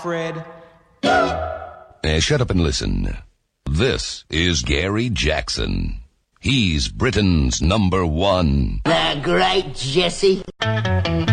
Fred. Shut up and listen. This is Gary Jackson. He's Britain's #1. The great Jesse.